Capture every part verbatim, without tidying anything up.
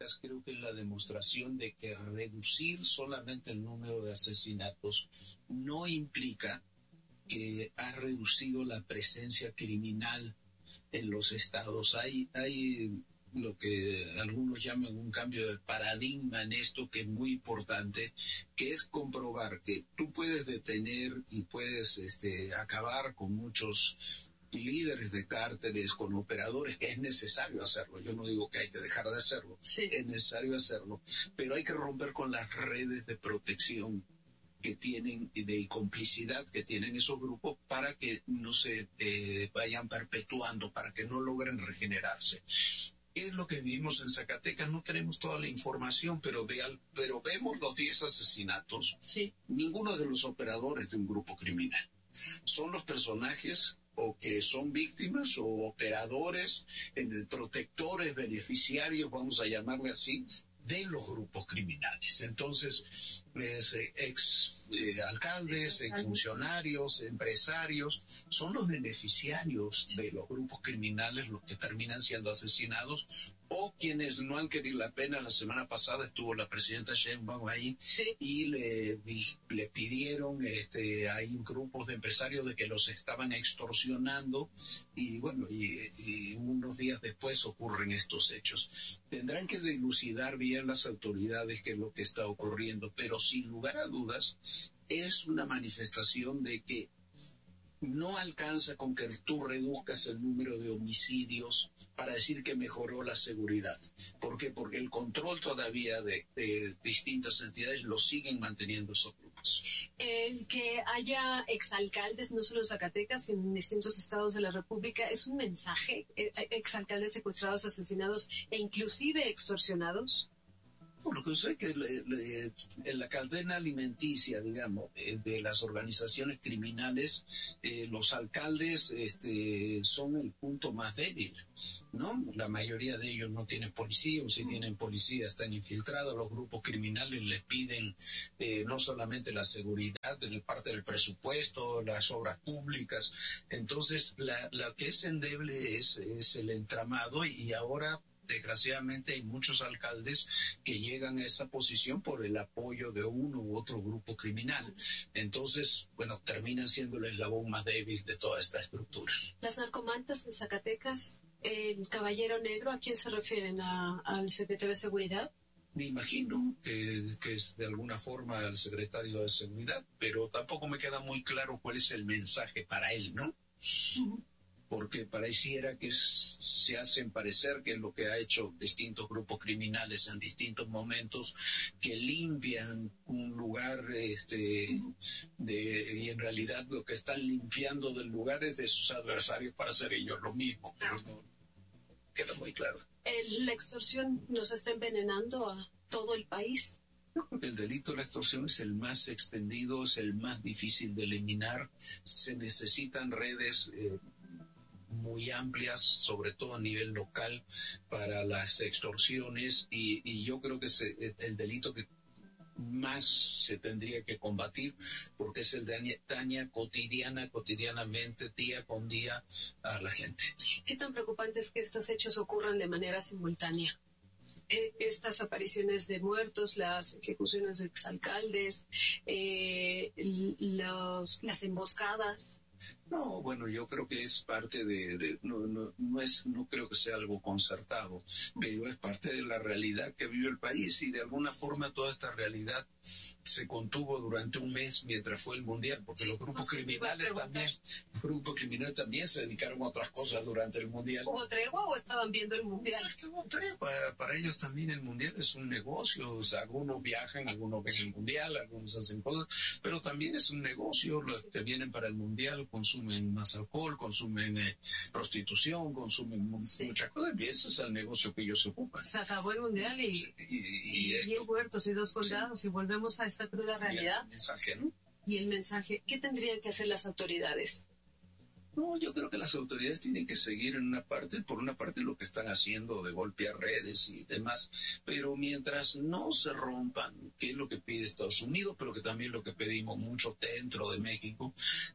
Zacatecas creo que es la demostración de que reducir solamente el número de asesinatos no implica que ha reducido la presencia criminal en los estados. Hay, hay lo que algunos llaman un cambio de paradigma en esto, que es muy importante, que es comprobar que tú puedes detener y puedes este, acabar con muchos líderes de cárteles, con operadores, que es necesario hacerlo. Yo no digo que hay que dejar de hacerlo, sí. Es necesario hacerlo, pero hay que romper con las redes de protección que tienen, de complicidad que tienen esos grupos, para que no se eh, vayan perpetuando, para que no logren regenerarse. ¿Qué es lo que vivimos en Zacatecas? No tenemos toda la información, pero, vean, pero vemos los diez asesinatos. Sí. Ninguno de los operadores de un grupo criminal. Son los personajes o que son víctimas o operadores, eh, protectores, beneficiarios, vamos a llamarle así, de los grupos criminales. Entonces, es, eh, ex eh, alcaldes, ex funcionarios, empresarios, son los beneficiarios de los grupos criminales los que terminan siendo asesinados, o quienes no han querido la pena. La semana pasada estuvo la presidenta Sheinbaum ahí, sí. y le, le pidieron este, hay grupos de empresarios de que los estaban extorsionando, y bueno, y, y unos días después ocurren estos hechos. Tendrán que dilucidar bien las autoridades qué es lo que está ocurriendo, pero sin lugar a dudas es una manifestación de que no alcanza con que tú reduzcas el número de homicidios para decir que mejoró la seguridad. ¿Por qué? Porque el control todavía de, de distintas entidades lo siguen manteniendo esos grupos. El que haya exalcaldes, no solo en Zacatecas, sino en distintos estados de la República, ¿es un mensaje? ¿Exalcaldes secuestrados, asesinados e inclusive extorsionados? Lo que sé es que le, le, en la cadena alimenticia, digamos, de, de las organizaciones criminales, eh, los alcaldes este, son el punto más débil, ¿no? La mayoría de ellos no tienen policía, o si tienen policía están infiltrados. Los grupos criminales les piden eh, no solamente la seguridad, de parte del presupuesto, las obras públicas. Entonces, la, la que es endeble es, es el entramado, y ahora desgraciadamente hay muchos alcaldes que llegan a esa posición por el apoyo de uno u otro grupo criminal. Entonces, bueno, terminan siendo el eslabón más débil de toda esta estructura. Las narcomantas en Zacatecas, el Caballero Negro, ¿a quién se refieren? ¿A, al secretario de Seguridad? Me imagino que, que es de alguna forma el secretario de Seguridad, pero tampoco me queda muy claro cuál es el mensaje para él, ¿no? Uh-huh. Porque pareciera que se hacen parecer que es lo que ha hecho distintos grupos criminales en distintos momentos, que limpian un lugar, este, de, y en realidad lo que están limpiando del lugar es de sus adversarios para hacer ellos lo mismo, pero no queda muy claro. ¿La extorsión nos está envenenando a todo el país? Yo creo que el delito de la extorsión es el más extendido, es el más difícil de eliminar. Se necesitan redes eh, muy amplias, sobre todo a nivel local, para las extorsiones, y, y yo creo que es el delito que más se tendría que combatir, porque es el de daña cotidiana, cotidianamente, día con día, a la gente. ¿Qué tan preocupante es que estos hechos ocurran de manera simultánea? Estas apariciones de muertos, las ejecuciones de exalcaldes, eh, los, las emboscadas. No, bueno, yo creo que es parte de, de no, no, no es, no creo que sea algo concertado, pero es parte de la realidad que vive el país, y de alguna forma toda esta realidad se contuvo durante un mes mientras fue el mundial, porque los grupos criminales también, los grupos criminales también se dedicaron a otras cosas durante el mundial. ¿Hubo tregua o estaban viendo el mundial? Hubo tregua. Para ellos también el mundial es un negocio. O sea, algunos viajan, algunos ven el mundial, algunos hacen cosas, pero también es un negocio. Los que vienen para el mundial consumen más alcohol, consumen eh, prostitución, consumen sí. muchas cosas, y ese es el negocio que ellos se ocupan. Se acabó el mundial y, sí, y, y, y diez muertos y dos condenados, sí. y volvemos a esta cruda realidad. Y el mensaje, ¿no? Y el mensaje, ¿qué tendrían que hacer las autoridades? No, yo creo que las autoridades tienen que seguir en una parte, por una parte lo que están haciendo de golpear redes y demás, pero mientras no se rompan, que es lo que pide Estados Unidos, pero que también lo que pedimos mucho dentro de México,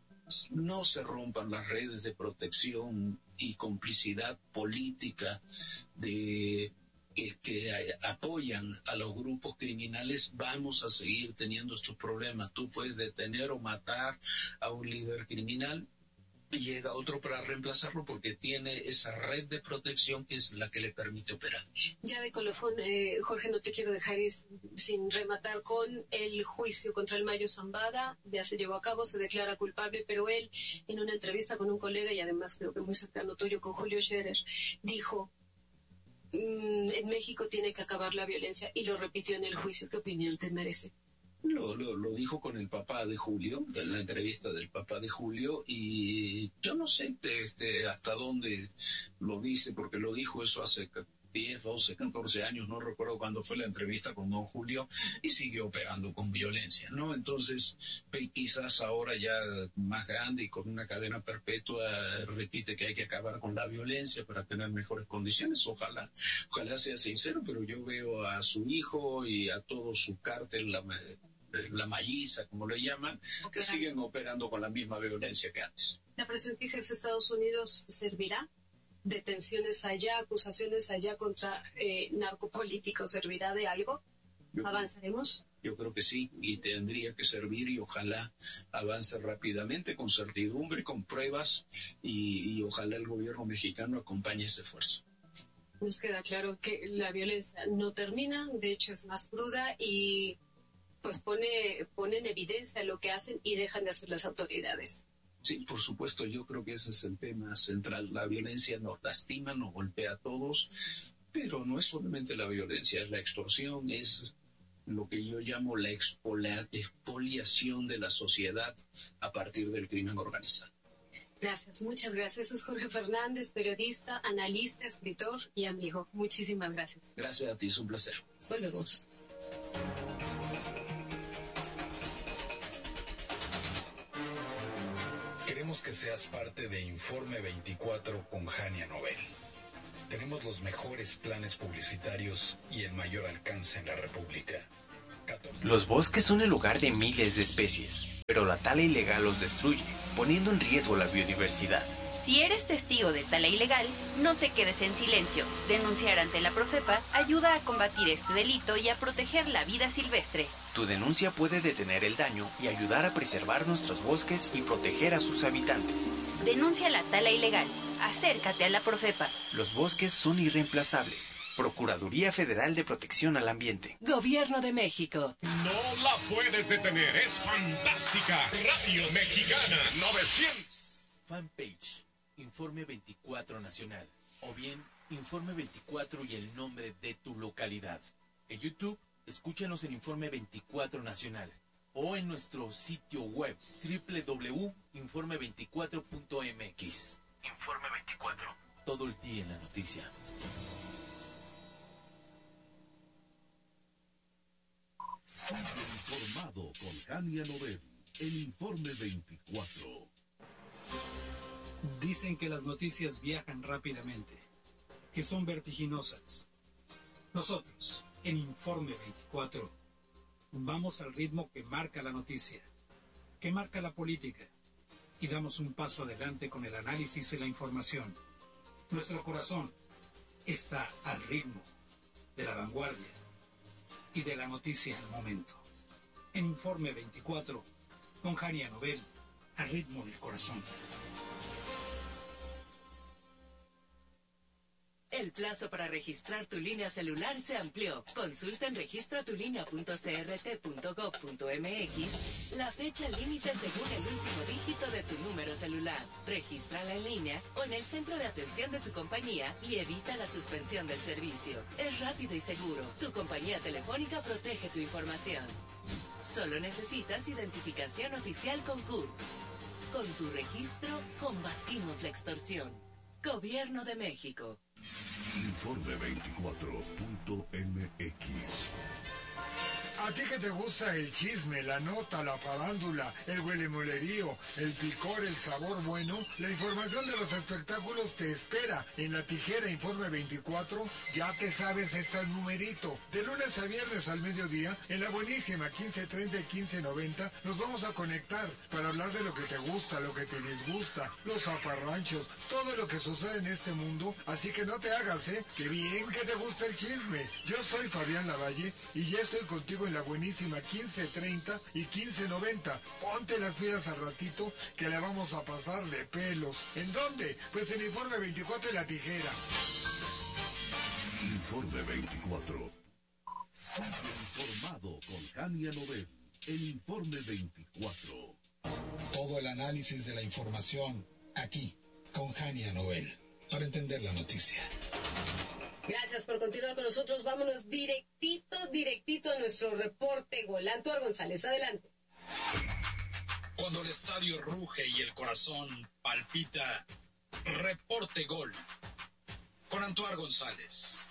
no se rompan las redes de protección y complicidad política de que, que apoyan a los grupos criminales, vamos a seguir teniendo estos problemas. Tú puedes detener o matar a un líder criminal y llega otro para reemplazarlo porque tiene esa red de protección que es la que le permite operar. Ya de colofón, eh, Jorge, no te quiero dejar ir sin rematar con el juicio contra el Mayo Zambada. Ya se llevó a cabo, se declara culpable, pero él, en una entrevista con un colega y además creo que muy cercano tuyo, con Julio Scherer, dijo: mmm, en México tiene que acabar la violencia, y lo repitió en el juicio. ¿Qué opinión te merece? Lo, lo, lo dijo con el papá de Julio, en la entrevista del papá de Julio, y yo no sé este, hasta dónde lo dice, porque lo dijo eso hace diez, doce, catorce años, no recuerdo cuándo fue la entrevista con don Julio, y sigue operando con violencia, ¿no? Entonces, quizás ahora ya más grande y con una cadena perpetua, repite que hay que acabar con la violencia para tener mejores condiciones. Ojalá, ojalá sea sincero, pero yo veo a su hijo y a todo su cártel, la la malliza, como lo llaman, que siguen operando con la misma violencia que antes. ¿La presión que ejerce Estados Unidos servirá? ¿Detenciones allá, acusaciones allá contra eh, narcopolíticos, servirá de algo? Yo, ¿Avanzaremos? Yo creo que sí, y tendría que servir, y ojalá avance rápidamente, con certidumbre, con pruebas, y, y ojalá el gobierno mexicano acompañe ese esfuerzo. Nos queda claro que la violencia no termina, de hecho es más cruda, y pues pone, pone en evidencia lo que hacen y dejan de hacer las autoridades. Sí, por supuesto, yo creo que ese es el tema central. La violencia nos lastima, nos golpea a todos, pero no es solamente la violencia, es la extorsión, es lo que yo llamo la expoliación de la sociedad a partir del crimen organizado. Gracias, muchas gracias. Es Jorge Fernández, periodista, analista, escritor y amigo. Muchísimas gracias. Gracias a ti, es un placer. Hasta luego. Queremos que seas parte de Informe veinticuatro con Jania Nobel. Tenemos los mejores planes publicitarios y el mayor alcance en la República. catorce Los bosques son el hogar de miles de especies, pero la tala ilegal los destruye, poniendo en riesgo la biodiversidad. Si eres testigo de tala ilegal, no te quedes en silencio. Denunciar ante la Profepa ayuda a combatir este delito y a proteger la vida silvestre. Tu denuncia puede detener el daño y ayudar a preservar nuestros bosques y proteger a sus habitantes. Denuncia la tala ilegal. Acércate a la Profepa. Los bosques son irreemplazables. Procuraduría Federal de Protección al Ambiente. Gobierno de México. No la puedes detener, es fantástica. Radio Mexicana novecientos. Fanpage, Informe veinticuatro Nacional. O bien, Informe veinticuatro y el nombre de tu localidad. En YouTube, escúchanos en Informe veinticuatro Nacional. O en nuestro sitio web, doble u doble u doble u punto informe veinticuatro punto m x. Informe veinticuatro. Todo el día en la noticia. Sigue informado con Jania Nobel en Informe veinticuatro. Dicen que las noticias viajan rápidamente, que son vertiginosas. Nosotros, en Informe veinticuatro, vamos al ritmo que marca la noticia, que marca la política, y damos un paso adelante con el análisis y la información. Nuestro corazón está al ritmo de la vanguardia y de la noticia al momento. En Informe veinticuatro, con Jania Nobel, al ritmo del corazón. El plazo para registrar tu línea celular se amplió. Consulta en registra tu línea punto c r t punto gov punto m x la fecha límite según el último dígito de tu número celular. Regístrala en línea o en el centro de atención de tu compañía y evita la suspensión del servicio. Es rápido y seguro. Tu compañía telefónica protege tu información. Solo necesitas identificación oficial con C U R. Con tu registro, combatimos la extorsión. Gobierno de México. Informe veinticuatro punto m x. A ti que te gusta el chisme, la nota, la farándula, el huelemolerío, el picor, el sabor bueno, la información de los espectáculos te espera en La Tijera Informe veinticuatro. Ya te sabes este numerito. De lunes a viernes al mediodía, en la buenísima quince treinta y quince noventa, nos vamos a conectar para hablar de lo que te gusta, lo que te disgusta, los zafarranchos, todo lo que sucede en este mundo. Así que no te hagas, ¿eh? ¡Qué bien que te gusta el chisme! Yo soy Fabián Lavalle y ya estoy contigo en la buenísima quince treinta y quince noventa. Ponte las pilas al ratito que la vamos a pasar de pelos. ¿En dónde? Pues en Informe veinticuatro y La Tijera. Informe veinticuatro. Sigue informado con Jania Nobel en Informe veinticuatro. Todo el análisis de la información aquí con Jania Nobel para entender la noticia. Gracias por continuar con nosotros. Vámonos directito, directito a nuestro reporte gol. Antuar González, adelante. Cuando el estadio ruge y el corazón palpita, reporte gol con Antuar González.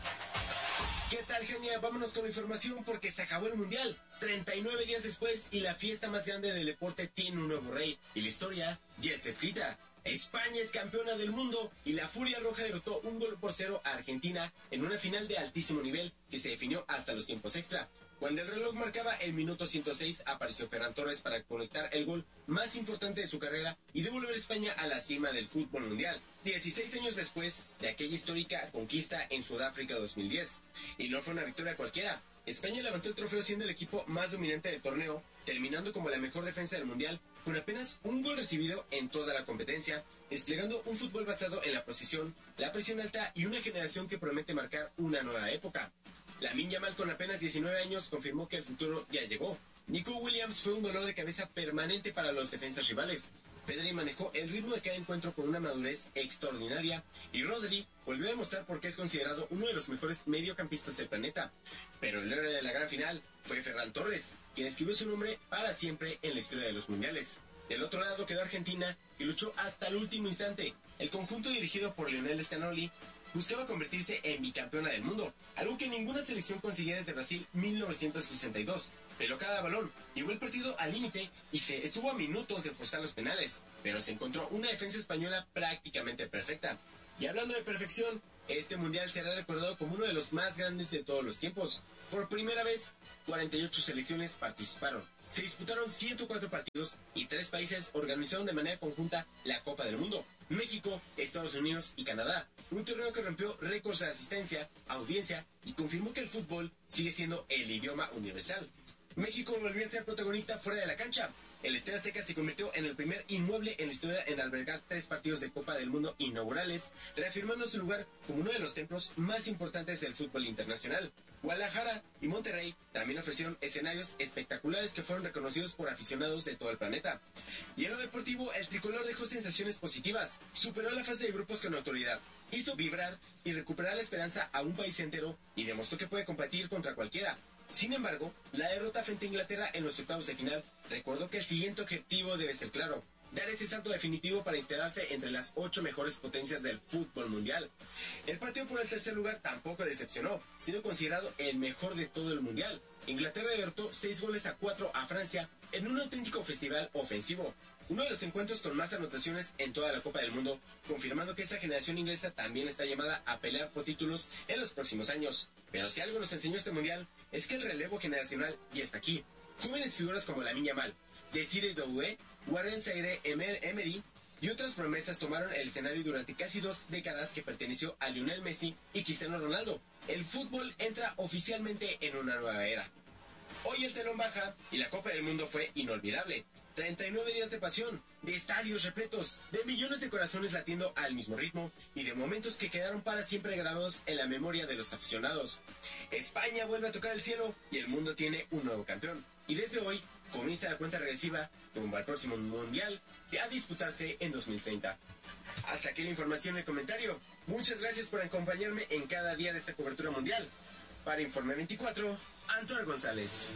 ¿Qué tal, Genia? Vámonos con la información porque se acabó el Mundial. treinta y nueve días después y la fiesta más grande del deporte tiene un nuevo rey. Y la historia ya está escrita. España es campeona del mundo y la Furia Roja derrotó un gol por cero a Argentina en una final de altísimo nivel que se definió hasta los tiempos extra. Cuando el reloj marcaba el minuto ciento seis, apareció Ferran Torres para conectar el gol más importante de su carrera y devolver a España a la cima del fútbol mundial, dieciséis años después de aquella histórica conquista en Sudáfrica dos mil diez. Y no fue una victoria cualquiera. España levantó el trofeo siendo el equipo más dominante del torneo, terminando como la mejor defensa del mundial, con apenas un gol recibido en toda la competencia, desplegando un fútbol basado en la posición, la presión alta y una generación que promete marcar una nueva época. Lamine Yamal, con apenas diecinueve años, confirmó que el futuro ya llegó. Nico Williams fue un dolor de cabeza permanente para los defensas rivales. Pedri manejó el ritmo de cada encuentro con una madurez extraordinaria y Rodri volvió a demostrar por qué es considerado uno de los mejores mediocampistas del planeta. Pero el héroe de la gran final fue Ferran Torres, quien escribió su nombre para siempre en la historia de los mundiales. Del otro lado quedó Argentina, que luchó hasta el último instante. El conjunto dirigido por Lionel Scaloni buscaba convertirse en bicampeona del mundo, algo que ninguna selección conseguía desde Brasil mil novecientos sesenta y dos. Peló cada balón, llevó el partido al límite y se estuvo a minutos de forzar los penales, pero se encontró una defensa española prácticamente perfecta. Y hablando de perfección, este mundial será recordado como uno de los más grandes de todos los tiempos. Por primera vez, cuarenta y ocho selecciones participaron. Se disputaron ciento cuatro partidos y tres países organizaron de manera conjunta la Copa del Mundo: México, Estados Unidos y Canadá. Un torneo que rompió récords de asistencia, audiencia y confirmó que el fútbol sigue siendo el idioma universal. México volvió a ser protagonista fuera de la cancha. El Estadio Azteca se convirtió en el primer inmueble en la historia en albergar tres partidos de Copa del Mundo inaugurales, reafirmando su lugar como uno de los templos más importantes del fútbol internacional. Guadalajara y Monterrey también ofrecieron escenarios espectaculares que fueron reconocidos por aficionados de todo el planeta. Y en lo deportivo, el tricolor dejó sensaciones positivas, superó la fase de grupos con autoridad, hizo vibrar y recuperar la esperanza a un país entero y demostró que puede competir contra cualquiera. Sin embargo, la derrota frente a Inglaterra en los octavos de final recordó que el siguiente objetivo debe ser claro: dar ese salto definitivo para instalarse entre las ocho mejores potencias del fútbol mundial. El partido por el tercer lugar tampoco decepcionó, siendo considerado el mejor de todo el mundial. Inglaterra derrotó seis goles a cuatro a Francia en un auténtico festival ofensivo. Uno de los encuentros con más anotaciones en toda la Copa del Mundo, confirmando que esta generación inglesa también está llamada a pelear por títulos en los próximos años. Pero si algo nos enseñó este mundial, es que el relevo generacional ya está aquí. Jóvenes figuras como Lamine Yamal, Desiree Doué, Warren Zaïre-Emery y otras promesas tomaron el escenario durante casi dos décadas que perteneció a Lionel Messi y Cristiano Ronaldo. El fútbol entra oficialmente en una nueva era. Hoy el telón baja y la Copa del Mundo fue inolvidable. treinta y nueve días de pasión, de estadios repletos, de millones de corazones latiendo al mismo ritmo y de momentos que quedaron para siempre grabados en la memoria de los aficionados. España vuelve a tocar el cielo y el mundo tiene un nuevo campeón. Y desde hoy comienza la cuenta regresiva rumbo al próximo mundial a disputarse en dos mil treinta. Hasta aquí la información y el comentario. Muchas gracias por acompañarme en cada día de esta cobertura mundial. Para Informe veinticuatro, Antuar González.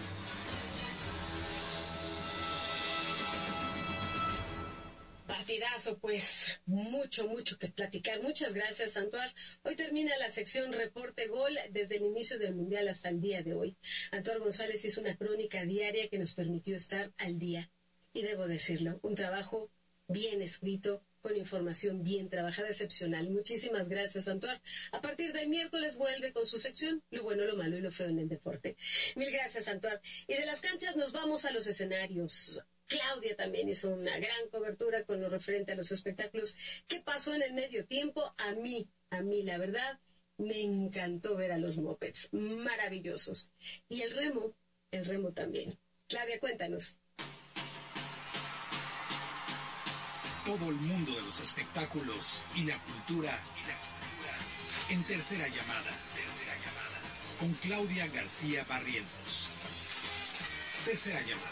partidazo, pues mucho, mucho que platicar. Muchas gracias, Antoine. Hoy termina la sección Reporte Gol desde el inicio del Mundial hasta el día de hoy. Antoine González hizo una crónica diaria que nos permitió estar al día. Y debo decirlo, un trabajo bien escrito, con información bien trabajada, excepcional. Muchísimas gracias, Antoine. A partir del miércoles vuelve con su sección Lo bueno, lo malo y lo feo en el deporte. Mil gracias, Antoine. Y de las canchas nos vamos a los escenarios. Claudia también hizo una gran cobertura con lo referente a los espectáculos. ¿Qué pasó en el medio tiempo? A mí, a mí, la verdad, me encantó ver a los mopeds. Maravillosos. Y el remo, el remo también. Claudia, cuéntanos. Todo el mundo de los espectáculos y la cultura, y la cultura en Tercera Llamada, Tercera Llamada, con Claudia García Barrientos. Tercera Llamada.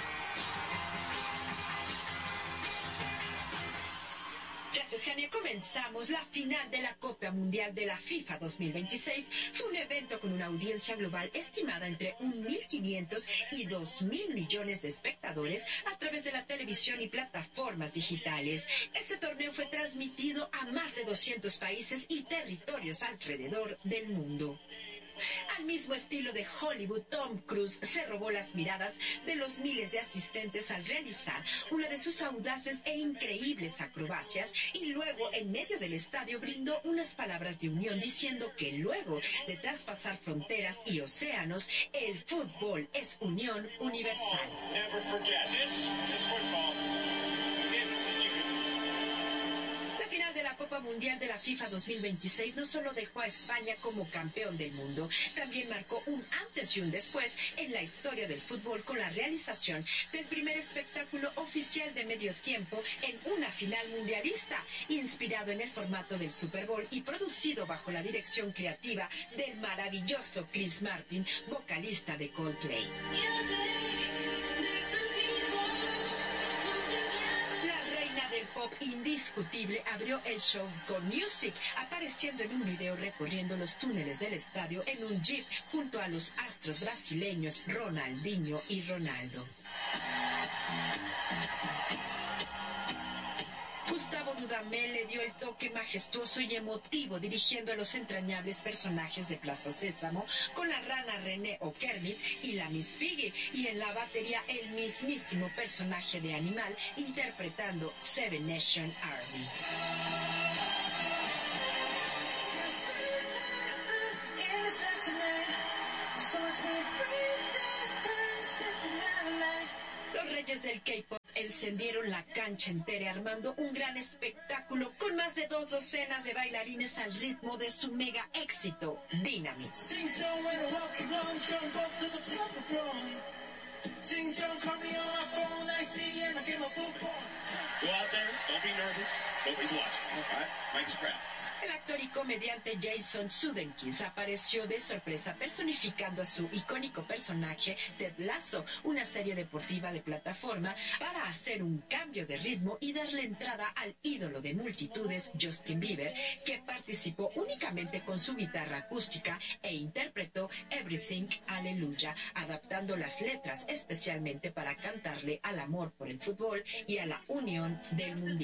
Gracias, Jania. Comenzamos la final de la Copa Mundial de la FIFA dos mil veintiséis. Fue un evento con una audiencia global estimada entre mil quinientos y dos mil millones de espectadores a través de la televisión y plataformas digitales. Este torneo fue transmitido a más de doscientos países y territorios alrededor del mundo. Al mismo estilo de Hollywood, Tom Cruise se robó las miradas de los miles de asistentes al realizar una de sus audaces e increíbles acrobacias y luego en medio del estadio brindó unas palabras de unión diciendo que luego de traspasar fronteras y océanos, el fútbol es unión universal. De la Copa Mundial de la FIFA dos mil veintiséis no solo dejó a España como campeón del mundo, también marcó un antes y un después en la historia del fútbol con la realización del primer espectáculo oficial de medio tiempo en una final mundialista, inspirado en el formato del Super Bowl y producido bajo la dirección creativa del maravilloso Chris Martin, vocalista de Coldplay. El pop indiscutible abrió el show con Music, apareciendo en un video recorriendo los túneles del estadio en un jeep junto a los astros brasileños Ronaldinho y Ronaldo. Gustavo Dudamel le dio el toque majestuoso y emotivo dirigiendo a los entrañables personajes de Plaza Sésamo con la rana René o Kermit y la Miss Piggy, y en la batería el mismísimo personaje de Animal interpretando Seven Nation Army. Los reyes del K-pop encendieron la cancha entera armando un gran espectáculo con más de dos docenas de bailarines al ritmo de su mega éxito, Dynamite. El actor y comediante Jason Sudeikis apareció de sorpresa personificando a su icónico personaje Ted Lasso, una serie deportiva de plataforma, para hacer un cambio de ritmo y darle entrada al ídolo de multitudes Justin Bieber, que participó únicamente con su guitarra acústica e interpretó Everything Hallelujah, adaptando las letras especialmente para cantarle al amor por el fútbol y a la unión del mundial.